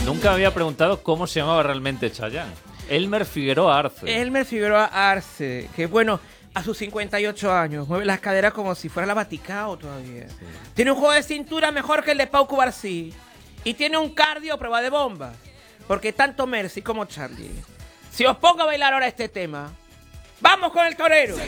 Nunca me había preguntado cómo se llamaba realmente Chayanne. Elmer Figueroa Arce. Elmer Figueroa Arce, que bueno, a sus 58 años, mueve las caderas como si fuera la Vaticao todavía. Sí. Tiene un juego de cintura mejor que el de Pau Cubarsí. Y tiene un cardio a prueba de bombas. Porque tanto Mercy como Charlie. Si os pongo a bailar ahora este tema, ¡vamos con el torero!